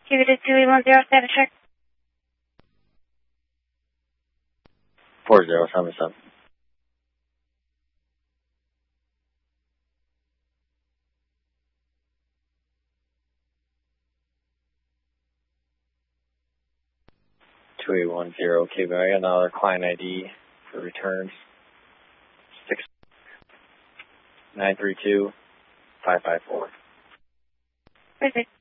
Cubited 2810, status check. 4077. Okay, but I got another client ID for returns. 6932554. Perfect.